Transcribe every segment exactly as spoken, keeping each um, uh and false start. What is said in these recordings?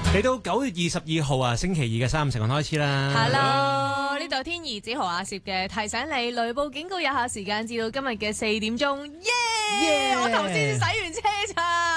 嚟到九月二十二號啊，星期二嘅三五成運開始啦。 Hello，呢度天兒子豪阿攝嘅提醒你，雷暴警告有效時間至到今日嘅四點鐘。耶、yeah! yeah! 我頭先洗完車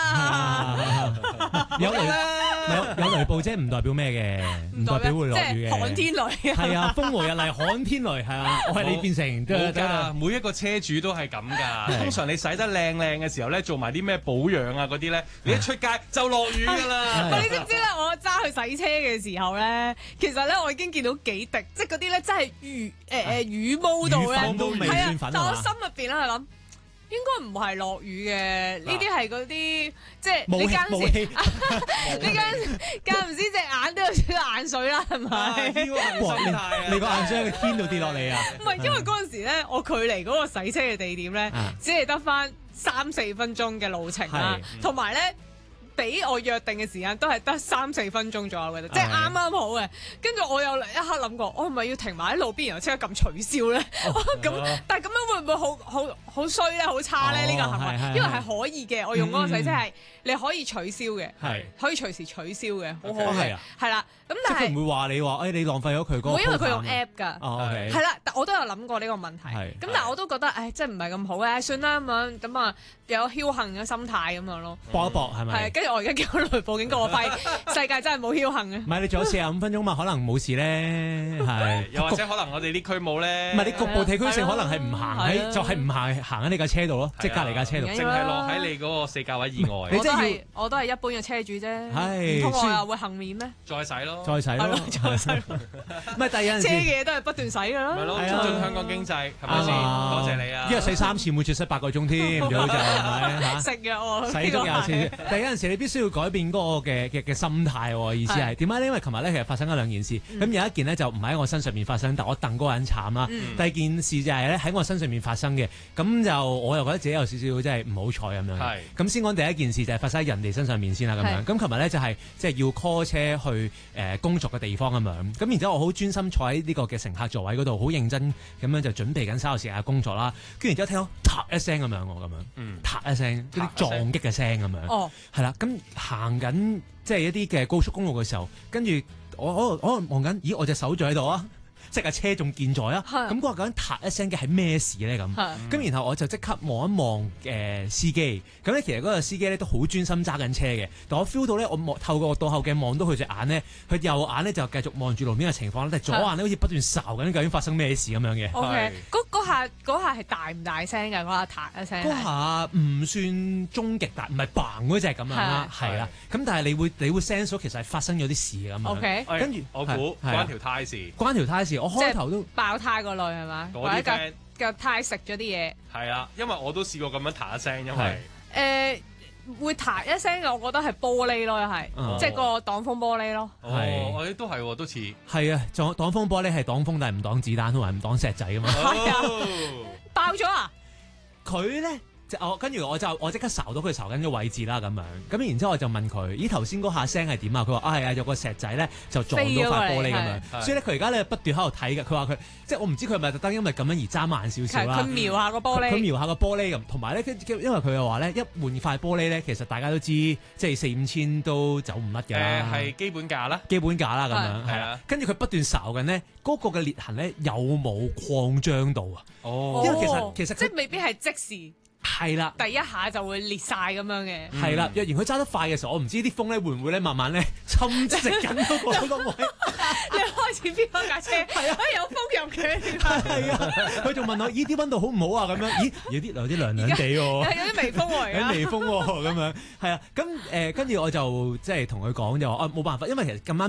咋。 有雷有有雷暴啫，唔代表咩嘅，唔代表會落雨嘅。 即係旱天雷。 係啊，風和日麗，旱天雷係啊，我係你變成冇㗎，每一個車主都係咁㗎。通常你洗得靚靚嘅時候咧，做埋啲咩保養啊嗰啲咧，你一出街就落雨㗎啦。 你知唔知咧？我揸去洗車嘅時候咧，其實咧我已經見到幾滴，即係嗰啲咧真係雨誒誒雨毛到咧，係啊！但我心入邊咧係諗，應該唔係落雨嘅，呢啲係嗰啲即係你間時，呢間間唔時隻眼都有少少眼水啦，係咪？ 你個眼水喺個天度跌落嚟啊！ 唔係，因為嗰陣時咧，我距離嗰個洗車嘅地點咧，只係得翻三四分鐘嘅路程啦，同埋咧。俾我約定嘅時間都係得三四分鐘左右嘅啫，即係啱啱好嘅。跟住我有一刻諗過，我係咪要停埋喺路邊，然後即刻撳取消咧？咁、哦、但係咁樣會唔會好好好衰咧？好差咧？呢、哦、個行為，因為係可以嘅。我用嗰個洗車係你可以取消嘅，係可以隨時取消嘅，好好嘅，係啦。咁但係佢唔會話你話，誒、哎、你浪費咗佢嗰個。 因為佢用 app 㗎，係、 哦、 啦。但我都有諗過呢個問題，咁但係我都覺得，誒，即係唔係咁好嘅，算啦咁樣，咁啊有僥倖嘅心態咁樣咯， 搏一搏係咪？ 跟住我而家叫雷暴警告我快，世界真係冇僥倖嘅。 唔係你仲有四十五分鐘嘛？可能冇事咧，係。 又或者可能我哋呢區冇咧。 唔係你局部地區性可能係唔行喺，就係唔行行喺你架車度咯，即係隔離架車度， 淨係落喺你嗰個四價位以外。 我都係我都係一般嘅車主啫，唔通我又會幸免咩？ 再洗咯， 再洗咯，再洗。唔係，但係有陣時車嘅嘢都係不斷洗㗎啦。 係咯，促進香港經濟係咪先？多謝你啊！ 一日洗三次，每次洗八個鐘添，最好就係咪嚇？ 食藥喎， 洗足廿次。但係有陣時你必須要改變嗰個嘅嘅嘅心態喎，意思係點解咧？因為琴日咧其實發生咗兩件事，咁有一件咧就唔喺我身上面發生，但我戥嗰個人慘啦。第二件事就係咧喺我身上面發生嘅，咁就我又覺得自己有少少即係唔好彩咁樣。係。咁先講第一件事就係發生喺人哋身上面先啦咁樣。咁琴日咧就係即係要 call 車去誒工作嘅地方咁樣。咁然之後我好專心坐喺呢個嘅乘客座位嗰度，好認真咁樣就準備緊稍後時間工作啦。跟住然之後聽到嗒一聲咁樣喎，咁樣，嗯，嗒一聲，嗰啲撞擊嘅聲咁樣，哦，係啦。咁行緊即係一啲嘅高速公路嘅時候，跟住我我我望緊，咦，我隻手仲喺度啊！即係車仲健在啊！咁嗰個究竟嗒一聲嘅係咩事咧？咁咁然後我就即刻望一望誒、呃、司機。咁咧其實嗰個司機咧都好專心揸緊車嘅。但我 feel 到咧，我望透過倒後鏡望到佢隻眼咧，佢右眼咧就繼續望住路邊嘅情況，但係左眼咧好似不斷睄緊究竟發生咩事咁樣嘅。 O K，嗰下嗰下係大唔大聲㗎？嗰下嗒一聲。 嗰下唔算終極大，唔係嘭嗰隻咁樣啦，係啦。咁但係你會你會 sense 到其實係發生咗啲事咁樣。 O K， 跟住我估關條胎事， 關條胎事。我開頭都爆胎嗰類係嘛？或者腳腳胎食咗啲嘢。係啊，因為我都試過咁樣彈一聲，因為誒、呃、會彈一聲嘅，我覺得係玻璃咯，係、哦、即係個擋風玻璃咯。 係，我都係，都似係啊，擋擋風玻璃係擋風，但係唔擋子彈同埋唔擋石仔㗎嘛。 係啊，爆咗啊！ 佢咧。我跟住我就我即刻睄到佢睄緊嘅位置啦咁樣，咁然之後我就問佢：咦頭先嗰下聲係點啊？佢話啊係啊，有個石仔咧就撞到塊玻璃咁樣，所以咧佢而家咧不斷喺度睇嘅。佢話佢即係我唔知佢係咪特登因為咁樣而揸慢少少啦。 佢瞄下個玻璃， 佢瞄下個玻璃咁，同埋咧，因為佢又話咧，一換塊玻璃咧，其實大家都知即係四五千都走唔甩嘅。 誒係基本價啦， 基本價啦咁樣係啦。跟住佢不斷睄緊呢，嗰個嘅裂痕咧有冇擴張到啊？ 哦， 因為其實其實即係未必係即時。 係啦， 第一下就會裂晒咁樣嘅。 係啦，若然佢揸得快嘅時候，我唔知啲風咧會唔會咧慢慢咧侵蝕緊嗰個嗰個位。 你開始飆嗰架車，係啊，有風入嘅。 係啊，佢仲問我：咦啲溫度好唔好啊？咁樣，咦有啲有啲涼涼地喎， 有啲微風喎， 有啲微風喎，咁樣係啊。咁誒跟住我就即係同佢講就話：啊冇辦法，因為其實咁啱